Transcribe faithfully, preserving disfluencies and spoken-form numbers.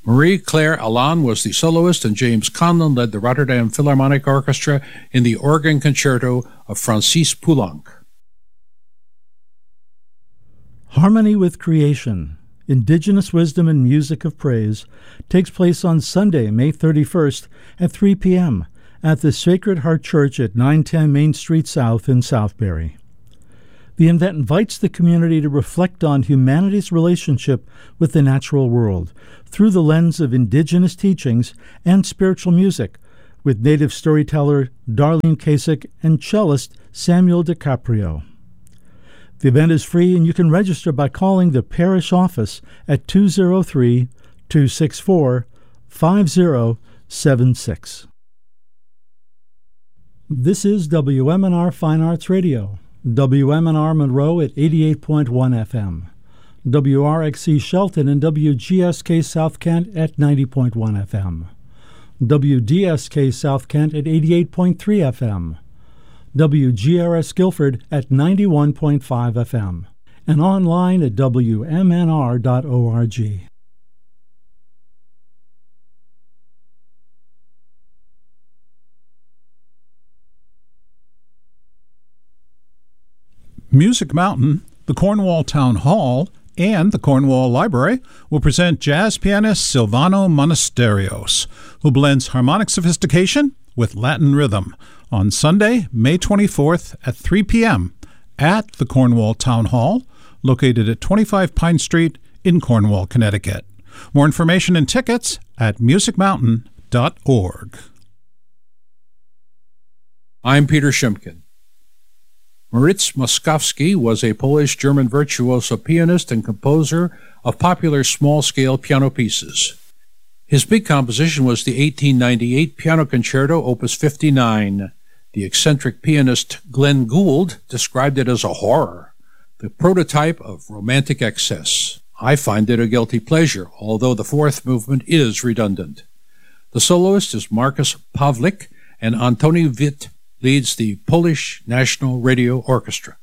Marie-Claire Allan was the soloist, and James Conlon led the Rotterdam Philharmonic Orchestra in the organ concerto of Francis Poulenc. Harmony with Creation, Indigenous Wisdom and Music of Praise, takes place on Sunday, May thirty-first at three p.m. at the Sacred Heart Church at nine ten Main Street South in Southbury. The event invites the community to reflect on humanity's relationship with the natural world through the lens of Indigenous teachings and spiritual music, with Native storyteller Darlene Kasich and cellist Samuel DiCaprio. The event is free, and you can register by calling the parish office at two oh three, two six four, five oh seven six. This is W M N R Fine Arts Radio, W M N R Monroe at eighty-eight point one F M, W R X C Shelton and W G S K South Kent at ninety point one F M, W D S K South Kent at eighty-eight point three F M, W G R S Guilford at ninety-one point five F M, and online at W M N R dot org. Music Mountain, the Cornwall Town Hall, and the Cornwall Library will present jazz pianist Silvano Monasterios, who blends harmonic sophistication with Latin rhythm, on Sunday, May twenty-fourth at three p.m. at the Cornwall Town Hall, located at twenty-five Pine Street in Cornwall, Connecticut. More information and tickets at music mountain dot org. I'm Peter Shimkin. Moritz Moszkowski was a Polish-German virtuoso pianist and composer of popular small-scale piano pieces. His big composition was the eighteen ninety-eight Piano Concerto, Opus fifty-nine. The eccentric pianist Glenn Gould described it as a horror, the prototype of romantic excess. I find it a guilty pleasure, although the fourth movement is redundant. The soloist is Markus Pawlik, and Antoni Witt leads the Polish National Radio Orchestra.